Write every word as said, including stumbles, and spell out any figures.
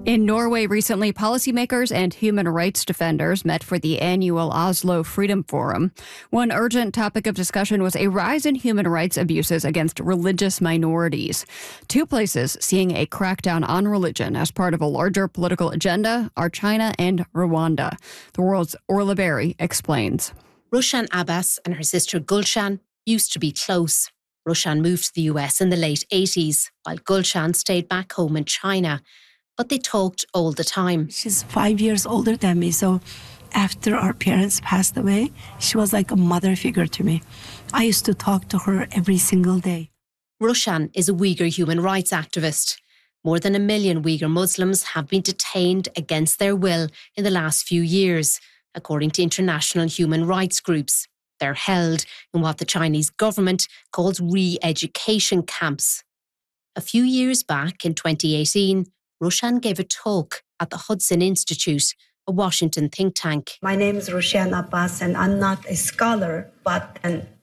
In Norway recently, policymakers and human rights defenders met for the annual Oslo Freedom Forum. One urgent topic of discussion was a rise in human rights abuses against religious minorities. Two places seeing a crackdown on religion as part of a larger political agenda are China and Rwanda. The World's Orla Berry explains. Rushan Abbas and her sister Gulshan used to be close. Rushan moved to the U S in the late eighties, while Gulshan stayed back home in China. But they talked all the time. She's five years older than me, so after our parents passed away, she was like a mother figure to me. I used to talk to her every single day. Rushan is a Uyghur human rights activist. More than a million Uyghur Muslims have been detained against their will in the last few years, according to international human rights groups. They're held in what the Chinese government calls re-education camps. A few years back, in twenty eighteen, Rushan gave a talk at the Hudson Institute, a Washington think tank. My name is Rushan Abbas, and I'm not a scholar, but an